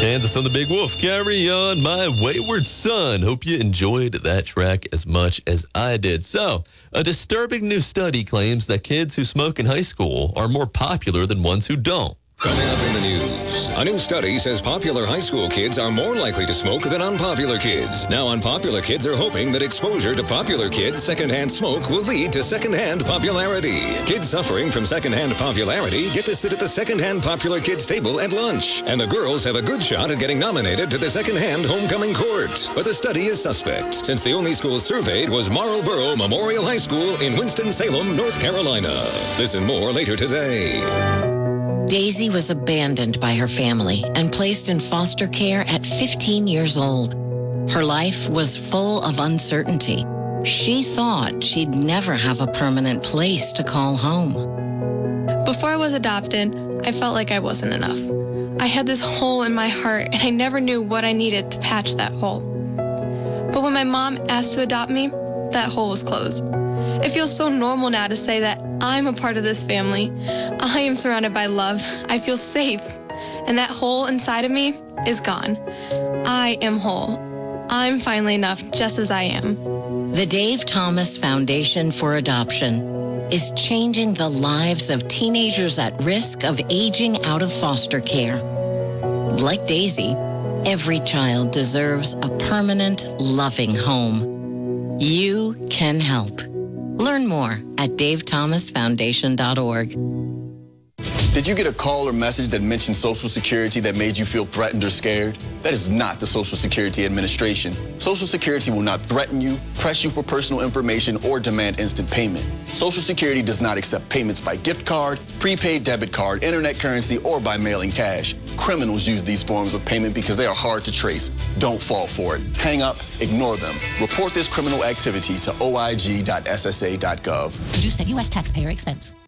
Kansas on the Big Wolf. Carry on, my wayward son. Hope you enjoyed that track as much as I did. So, a disturbing new study claims that kids who smoke in high school are more popular than ones who don't. Coming up in the news, a new study says popular high school kids are more likely to smoke than unpopular kids. Now, unpopular kids are hoping that exposure to popular kids' secondhand smoke will lead to secondhand popularity. Kids suffering from secondhand popularity get to sit at the secondhand popular kids table at lunch. And the girls have a good shot at getting nominated to the secondhand homecoming court. But the study is suspect, since the only school surveyed was Marlboro Memorial High School in Winston-Salem, North Carolina. This and more later today. Daisy was abandoned by her family and placed in foster care at 15 years old. Her life was full of uncertainty. She thought she'd never have a permanent place to call home. Before I was adopted, I felt like I wasn't enough. I had this hole in my heart, and I never knew what I needed to patch that hole. But when my mom asked to adopt me, that hole was closed. It feels so normal now to say that I'm a part of this family. I am surrounded by love. I feel safe. And that hole inside of me is gone. I am whole. I'm finally enough just as I am. The Dave Thomas Foundation for Adoption is changing the lives of teenagers at risk of aging out of foster care. Like Daisy, every child deserves a permanent, loving home. You can help. Learn more at davethomasfoundation.org. Did you get a call or message that mentioned Social Security that made you feel threatened or scared? That is not the Social Security Administration. Social Security will not threaten you, press you for personal information, or demand instant payment. Social Security does not accept payments by gift card, prepaid debit card, internet currency, or by mailing cash. Criminals use these forms of payment because they are hard to trace. Don't fall for it. Hang up, ignore them. Report this criminal activity to oig.ssa.gov. Produced at U.S. taxpayer expense.